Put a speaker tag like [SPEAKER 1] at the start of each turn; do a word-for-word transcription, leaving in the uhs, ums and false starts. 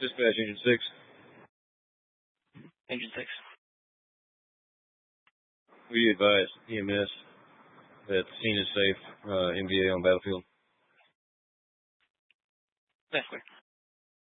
[SPEAKER 1] Dispatch Engine six.
[SPEAKER 2] Engine six.
[SPEAKER 1] We advise E M S that the scene is safe. Uh, M V A on battlefield.
[SPEAKER 2] That's clear.